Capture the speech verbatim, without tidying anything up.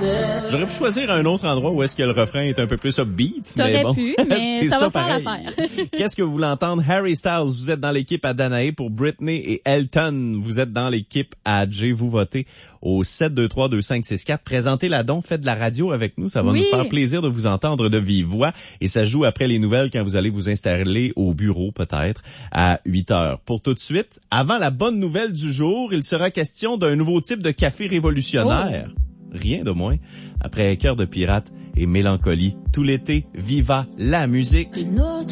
J'aurais pu choisir un autre endroit où est-ce que le refrain est un peu plus upbeat. T'aurais mais bon, pu, mais ça, ça va faire l'affaire. Qu'est-ce que vous voulez entendre? Harry Styles, vous êtes dans l'équipe à Danae. Pour Britney et Elton, vous êtes dans l'équipe à Jay. Vous votez au sept deux trois deux cinq six quatre. Présentez-la donc, faites de la radio avec nous. Ça va oui. nous faire plaisir de vous entendre de vive voix. Et ça joue après les nouvelles quand vous allez vous installer au bureau peut-être à huit heures. Pour tout de suite, avant la bonne nouvelle du jour, il sera question d'un nouveau type de café révolutionnaire. Oh. Rien de moins. Après Cœur de pirate et Mélancolie, tout l'été, viva la musique.